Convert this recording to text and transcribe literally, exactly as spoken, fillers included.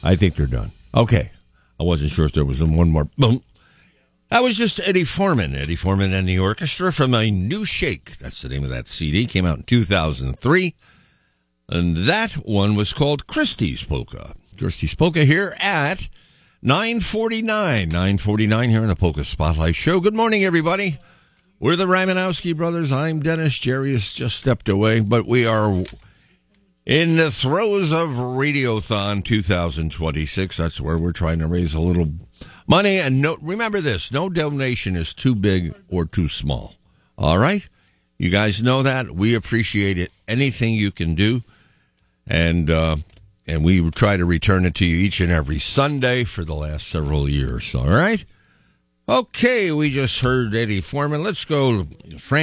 I think they're done. Okay. I wasn't sure if there was one more. Boom. That was just Eddie Foreman. Eddie Foreman and the orchestra from A New Shake. That's the name of that C D. Came out in two thousand three. And that one was called Christie's Polka. Christie's Polka here at nine forty-nine. nine forty-nine here on the Polka Spotlight Show. Good morning, everybody. We're the Ramanowski brothers. I'm Dennis. Jerry has just stepped away, but we are in the throes of Radiothon twenty twenty-six. That's where we're trying to raise a little money. And no, remember this, no donation is too big or too small. All right? You guys know that. We appreciate it. Anything you can do. And uh, and we try to return it to you each and every Sunday for the last several years. All right? Okay, we just heard Eddie Foreman. Let's go Frank